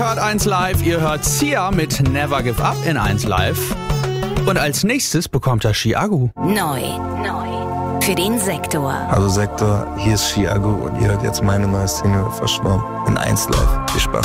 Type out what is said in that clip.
Hört 1 Live, ihr hört Sia mit Never Give Up in 1 Live. Und als nächstes bekommt er Chiago. Neu. Für den Sektor. Also Sektor, hier ist Chiago und ihr hört jetzt meine neue Single Verschwommen in 1 Live. Viel Spaß.